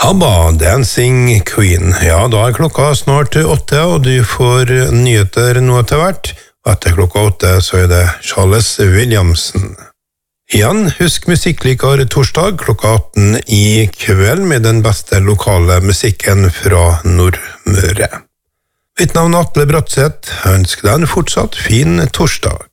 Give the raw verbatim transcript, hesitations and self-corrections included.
ABBA, Dancing Queen. Ja, da er klokka snart åtte, og du får nyheter nå etter hvert. Etter klokka åtte så er det Charles Williamson. Igjen, husk musikklikar torsdag klokka atten i kveld med den beste lokale musikken fra Nordmøre. Mitt navn er Atle Bratseth. Jeg ønsker deg en fortsatt fin torsdag.